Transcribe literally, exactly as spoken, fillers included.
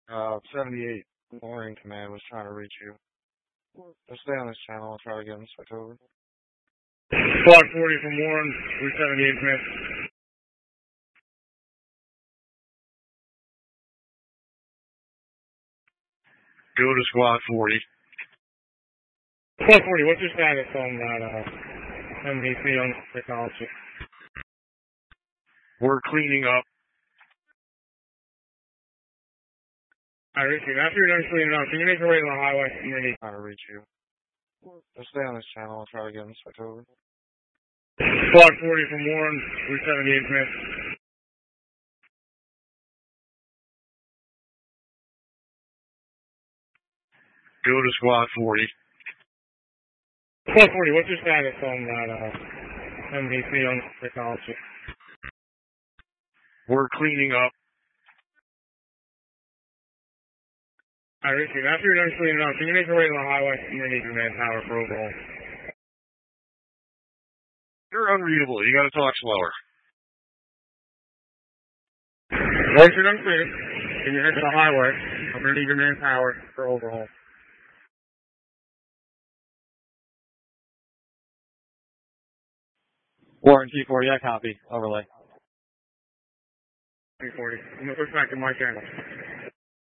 Uh, seventy-eight Marine Command was trying to reach you. Just stay on this channel. I'll try to get him switch over. Squad forty from Warren, three seventy-eight Command. Go to Squad forty. Squad forty, what's your status on that uh, M V C on technology? We're cleaning up. I reach you. After you're done cleaning up, can you make your way to the highway? I'm ready. Trying to reach you. Just stay on this channel. I'll try to get him switch over. Squad forty from Warren, three seventy-eight Command. Go to Squad forty. Squad forty, what's your status on that uh, M V C on technology? We're cleaning up. I reach you. After you're done cleaning up, can you make your way to the highway? I'm ready for manpower for overhaul. You're unreadable. You gotta talk slower. Once you're done cleaning, can you head to the highway? I'm gonna need your manpower for overhaul. Warren T forty, I copy. Overlay. T forty. I'm gonna push back to my channel.